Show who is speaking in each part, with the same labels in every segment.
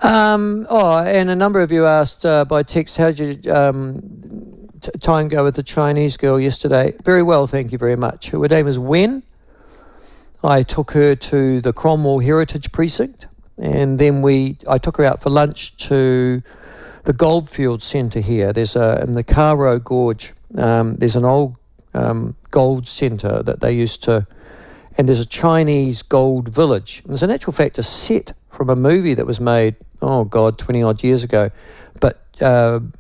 Speaker 1: And a number of you asked by text, how did your time go with the Chinese girl yesterday? Very well, thank you very much. Her name is Wen. I took her to the Cromwell Heritage Precinct, and then I took her out for lunch to the Goldfields Centre here. There's in the Karo Gorge, there's an old gold centre that they used to, and there's a Chinese gold village. And there's in actual fact a set from a movie that was made, 20 odd years ago, but done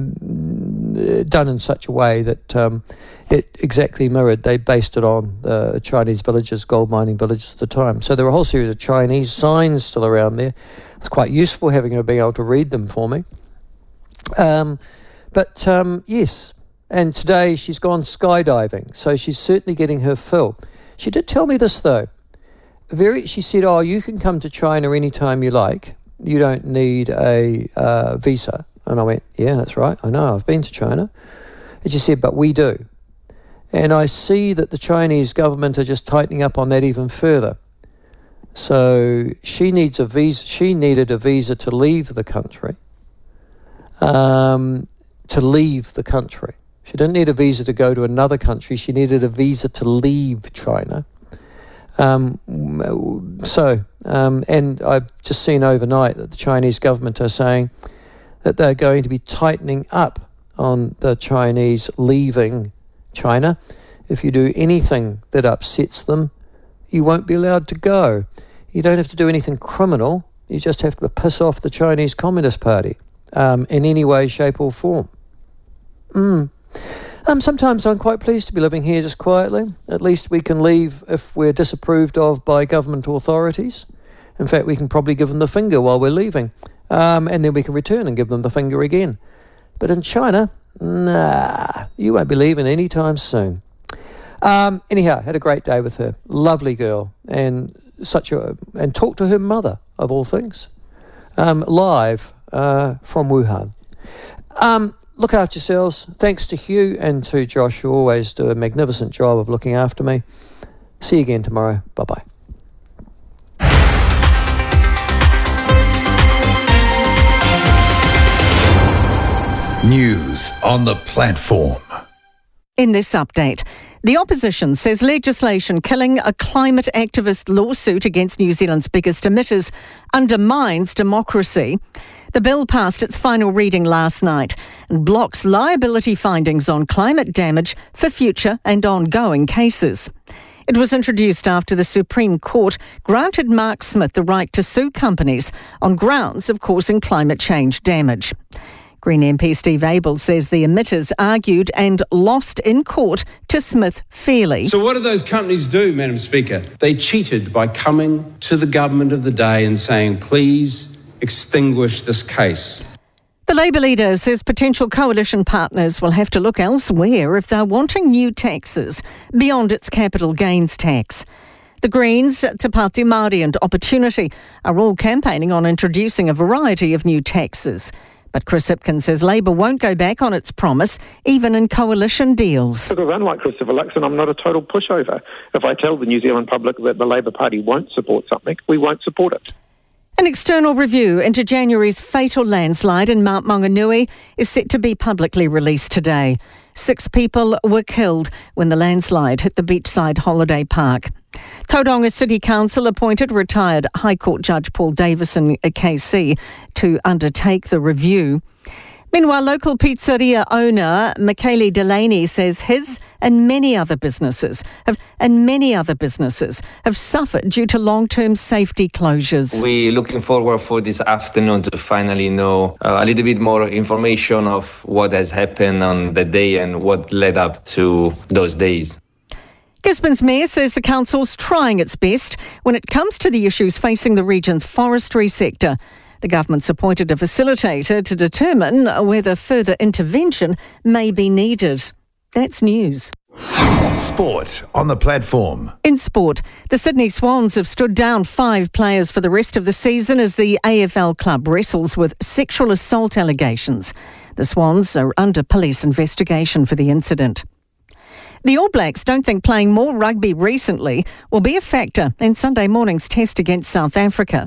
Speaker 1: in such a way that it exactly mirrored. They based it on the Chinese villages, gold mining villages at the time. So there were a whole series of Chinese signs still around there. It's quite useful having her being able to read them for me. Yes, and today she's gone skydiving, so she's certainly getting her fill. She did tell me this though. She said, you can come to China anytime you like. You don't need a visa. And I went, yeah, that's right. I know, I've been to China. And she said, but we do. And I see that the Chinese government are just tightening up on that even further. So she needs a visa. She needed a visa to leave the country. She didn't need a visa to go to another country. She needed a visa to leave China. And I've just seen overnight that the Chinese government are saying that they're going to be tightening up on the Chinese leaving China. If you do anything that upsets them, you won't be allowed to go. You don't have to do anything criminal. You just have to piss off the Chinese Communist Party in any way, shape or form. Sometimes I'm quite pleased to be living here just quietly. At least we can leave if we're disapproved of by government authorities. In fact, we can probably give them the finger while we're leaving. And then we can return and give them the finger again. But in China, you won't be leaving anytime soon. Anyhow, had a great day with her. Lovely girl. And talked to her mother, of all things. Live from Wuhan. Look after yourselves. Thanks to Hugh and to Josh, who always do a magnificent job of looking after me. See you again tomorrow. Bye-bye.
Speaker 2: News on the platform.
Speaker 3: In this update, the opposition says legislation killing a climate activist lawsuit against New Zealand's biggest emitters undermines democracy. The bill passed its final reading last night and blocks liability findings on climate damage for future and ongoing cases. It was introduced after the Supreme Court granted Mark Smith the right to sue companies on grounds of causing climate change damage. Green MP Steve Abel says the emitters argued and lost in court to Smith fairly.
Speaker 4: So what did those companies do, Madam Speaker? They cheated by coming to the government of the day and saying, please extinguish this case.
Speaker 3: The Labour leader says potential coalition partners will have to look elsewhere if they're wanting new taxes beyond its capital gains tax. The Greens, Te Pāti Māori and Opportunity are all campaigning on introducing a variety of new taxes. But Chris Hipkins says Labour won't go back on its promise, even in coalition deals.
Speaker 5: Because unlike Christopher Luxon, I'm not a total pushover. If I tell the New Zealand public that the Labour Party won't support something, we won't support it.
Speaker 3: An external review into January's fatal landslide in Mount Maunganui is set to be publicly released today. 6 people were killed when the landslide hit the beachside holiday park. Tauranga City Council appointed retired High Court Judge Paul Davison KC to undertake the review. Meanwhile, local pizzeria owner Michaeli Delaney says his and many other businesses have suffered due to long-term safety closures.
Speaker 6: We're looking forward for this afternoon to finally know a little bit more information of what has happened on the day and what led up to those days.
Speaker 3: Gisborne's mayor says the council's trying its best when it comes to the issues facing the region's forestry sector. The government's appointed a facilitator to determine whether further intervention may be needed. That's news.
Speaker 2: Sport on the platform.
Speaker 3: In sport, the Sydney Swans have stood down 5 players for the rest of the season as the AFL club wrestles with sexual assault allegations. The Swans are under police investigation for the incident. The All Blacks don't think playing more rugby recently will be a factor in Sunday morning's test against South Africa.